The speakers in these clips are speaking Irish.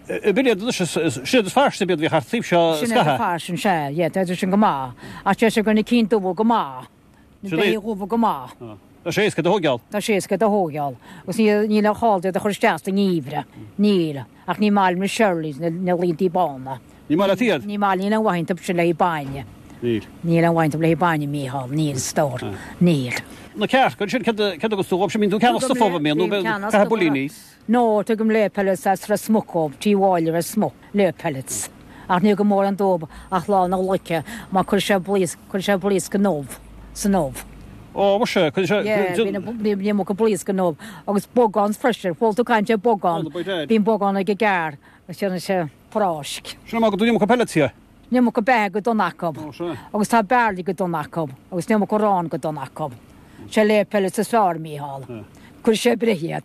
Bile siad farsta bead bhí hartíb seo Sinna fashion sé, idir sin go má. A te sé gona cinnta bh go má. Béúh go má. a sé go thugeall. Tá sés go a hógeall, gus ní le háilde a chuirteasta níomre, níl, ach ní máil me Shirleys na líntaí bána. Ní mar a tíad? Ní máil ní an bhaint se le baine. Níl an bhaint le baine míhall, níl stór, níl. Na cear, chun sin ce agus tú sem mín tú ceanna sa fóba mé, nó cabolíní. No, tu gom le pellets as fra smokób, tíháilir a smok, le pellets. Ach ní go mór an dób ach lá na loice, má chuir sé blís go nómh, sa nómh. Ó, mar se, Bhí mo go blís go nómh, agus bogán freisin, fóil tú caiinte bogán, bhín bogán ag gar, sinna sé práisc. Sinna má go dúine go pelletia? Nemo go bag go donnacob, agus tá bearla go donnacob, agus nemo go rán go donnacob. Se le pellets a sár míhall, chuir sé brehiad.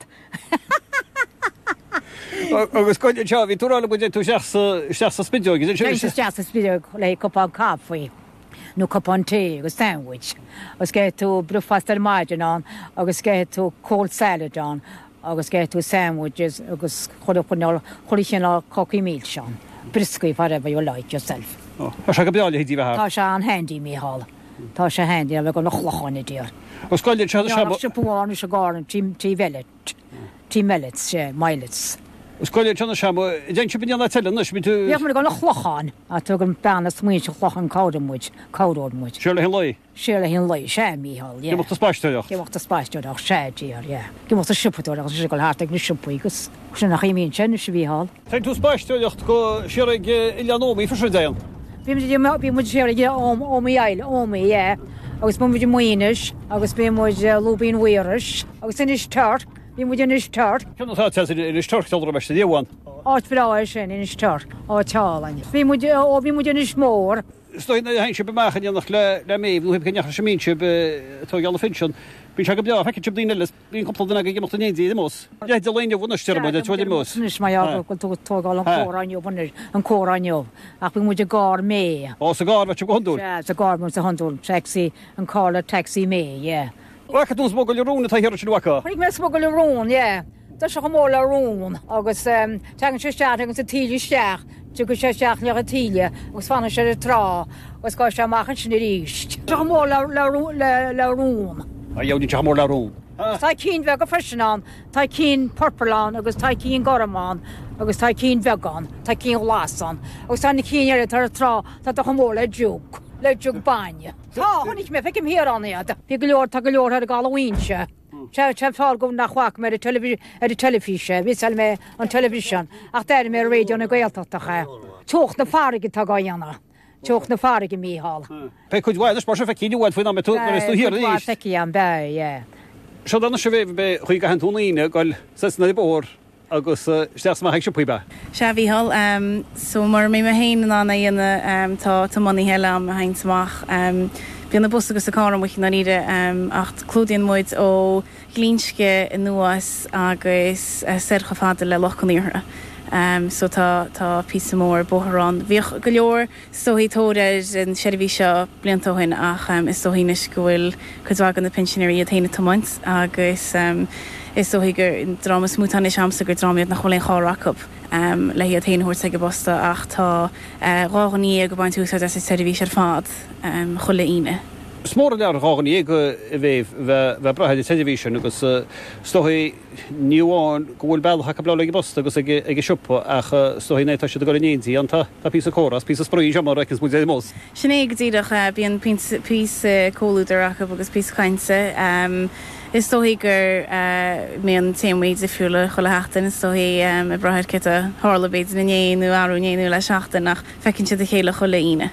Agus coide teo, hí túrála buide tú seach spideog. Seach spideog le copán cafaí, nó copán té agus sandwich. Agus ge tú brufastar maidin an, agus ge tú cold salad an, agus ge tú sandwiches, agus chuir sin á coci míl sean. Briscuí whatever you like yourself. Tá se go beála hí díomh. Tá se an handy míhall. Tá se handy a bheith go nachlacháinna dír. Agus coide teo se puáin se gáin tí vellet. Tí mellets sé, millets. Scoile tena sem dé si bin tell nus bí tú. Iach mar go nach chlochán a tu an banna smuid se chlochan cádamuid, cádámuid. Seirla hin lei? Seirla hin lei, sé míhall, yeah. Gimachta spáisteocht? Gimachta spáisteocht, sé dír, yeah. Gimachta sipaúach sé go háteag na sipaígus. Sin nach imín sin se bhíhall. Tein tú spáisteocht go seirag Ileanóí fasúdaon? Bhí mu séirag ómí eile, ómí, yeah. Agus mu muidir muoinis, agus bí muid lúbín uiris, agus inis tart. Bhí mu inis tart. Cynna tá inis tart tealdra meiste díháin? Áit bráir sin inis tart, átálain. Bhí mu inis mór. Stoin hain se bemachan nach le méh, nú heb cynneach sem mín se tó geall finsin. Bhín se go beá feice tib díine les bhín compla ag gimachta néí mós. Leid a leine bhna steir bud tuaide mós. Nis mai go tú tógáil an córáineo bhair an córáineo ach bhí muidir gár mé. Ó sa gár bheit go handún? Sa gár mu a handún taxi an cála taxi mé, yeah. Wacha tú smogol le rúna tá hirir sin wacha? Rig me smogol le rún, yeah. Tá se go mór le rún agus tegan se steach agus a tíle steach. Tu go sé seach le a tíle agus fanna sé trá agus gá se amachchan sin ríist. Tá mór le rún. A dheoní te mór le rún. Tá cín bheith go freisinán, tá cín porpalán agus tá cín goramán agus tá cín vegan, tá cín lásán. agus tá na cíine tar trá tá go mór le dúg. Le dúg baine. Tá chunig mé feice hir anéad. Bhí go leor tá go leor ar galhaínse. Se fá go nach chuach mar a telefíse, ví me an television ach der mé radio na gailtacha. Tuch na farige tá gaanna. Tuch na farige míhall. Pe chuid bhil mar se fe cíúhil faoin me tú hir rí. Feici an be, yeah. Se anna se bhéh be chuig go henúnaíine gáil sena i bór agus steach má heag se puibe. Se bhíhall so mar mé a héin anna dhéana tá maní heile am a haintach. Bhíanna bus agus a cá mu na ide ach clúdaíon muid ó glínske in nuas agus sercha fada le lochaníre. So tá pí mór bórán. Bhíoh go leor sohítóidir in seirbhí seo bliantóhain ach is sohíine gohfuil chuágan na pensionéirí a héine tomaint agus is sohigur in drama smútanis amsa gur drámiad nach choléon cháracob le hiad héanúirt ag bosta ach tá ráganí go baint úsá is seirbhí ar fád chola ine. Smór lear ráganí go bhéh bheith bratheid televísin agus stoí níháin gohfuil bailcha go bla bosta agus ag siúpa ach stoí nétá se go néí an tá pí choras, pí spríí sem mar gus mu mós. Sinné go ddíireach bíon pí cóúidirach agus pí chainte. Is tóí gur mé an téimhaid a fiúla chola heachtain is tóí i brathir kit a hálabéid na néanú aúnéanú le seachtain nach fecinn si a chéile chola ine.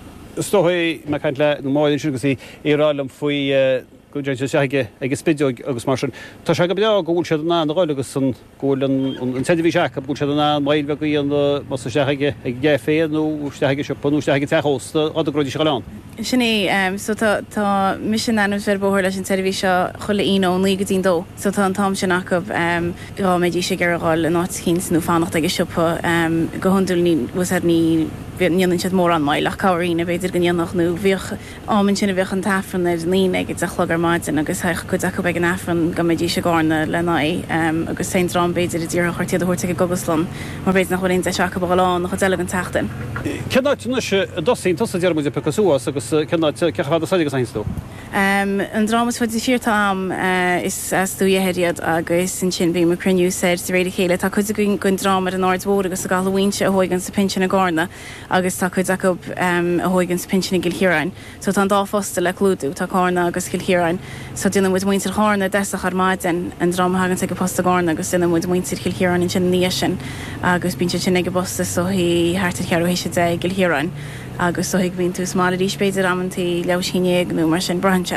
Stoí me caiint le nó máidin sin gosí érálam faoi goide seige ag spideog agus mar sin. Tá se go beá gúil se ná ráil agus an ggóil an televí seach bú se ná mail bheith í an mas seige ag ggé féadú steige se panú steige teósta a grodí se galán. Sinné so tá mission anm ver bóir leis an televí seo chola íon lí go dtí so tá an tam sin acab méidí sé gar gáil an áit cíns nó fannacht ag siúpa go honúil ní was ní níanann siad mór an maiile cabharína beidir go níanach nó bhíoh ámann sinna bhíoh an tafran ar lína ag a chlugar maidin agus chuid acu beag an afran go méid se gána lena agus Saint Rán beidir a dtíar chuirtíad a thuirrta Goguslan mar beidir nach chuirn seach bhán nach chu an tatan. Ceanna se dosín tosa dearmid pecasúas agus ceachfad saige ainstú. An dramas fu siirtám is stúhéad agus sin bhí mar cruniú sé réidir chéile tá chud gon drama an áirdhór agus a galhaointe a hóigann sa pinsin na gána agus tá chud acu a hóigann sa pinsin na Gilhíráin. So tá dá fosta le clúdú tá cána agus Gilhíráin. So duine mu muintir hána deach ar maidin an drama hagan ag posta gána agus duine mu muintir Gilhíráin in sin níos sin agus bín sin ag bosta so hí hátar cearhéise de Gilhíráin. agus so hiag bhín tú smála dís beidir amantí leiscínéag nó mar sin brandse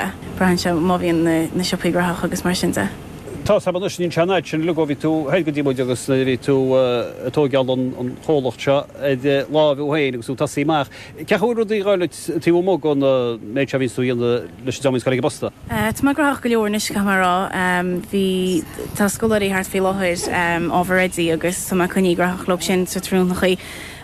má bhíon na sipaí grathach agus mar sinnta. Tá sa nín seanid sin lugó bhí tú head go dtíide agus bhí tú atógeall an cholachtse lábhhéin agus tú tasíach. Ceúú í gáile tíú mó an méid se víú leis dámins go bosta. Tá mar graach go leornis camerará hí tá scolarí hart fé láthir ábharrédí agus sa chuní graach lob sin sa trúnachaí.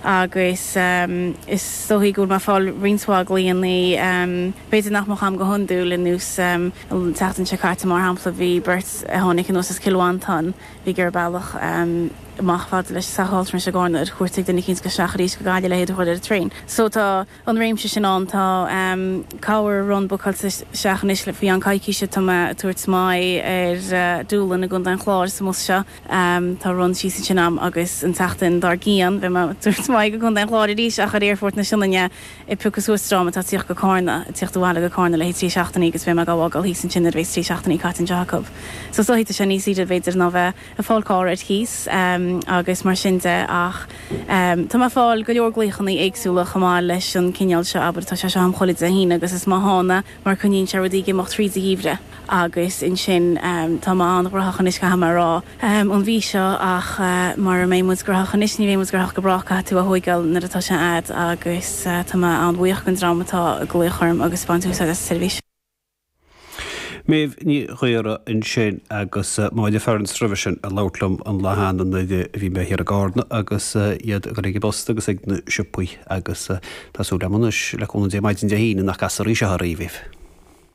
agus is sohí gúil má fáil rinsá líonnaí beidir nach am go honú le nús tetan se carta mar hampla bhí burt a tháinig an os kilóán bhí gur bailach machfad leis saáil se gána ar chuirrtaigh denna cinn go seacharíos go gaiile le chuir a trein. So tá an réimse sin an tá cáhar run buchail seachanis le bhí an caiiciise tá tuairt mai ar dúlan na gun an chláir sa mu se tá run sí sin am agus an tetain dar gían bheit tuairt mai go gun an chláir dí a chu éirfort na sinne i puchasústrama tá tíoch go cána tíochtháile go cána le trí seachtaí agus bheit me goháil hí san sin bhééis trí seachtaí Caitin Jacob. So sohéite se níos iad bhéidir nó bheith a fáilcáir híos agus mar sinnte ach tá má fáil go leorglaochannaí éagsúla chamáil leis an cineal se aber tá se am choid a hína agus is mána mar chunín se rudí mo trí híre agus in sin tá an grachan is go hamarrá an bhí seo ach mar mé mu grachan is ní bhé mu grach go bracha tú a hoigáil na atá se ad agus tá an bhuioch an dramatá a gléocharm agus banú a servís. Méh ní chuire in sin agus máide fearan struvisin a lálumm an lehan an bhí mé hir a gána agus iad go réige bosta agus ag na sipuí agus tású lemunis leúna dé maidin de híine nach gasarí se a riomh.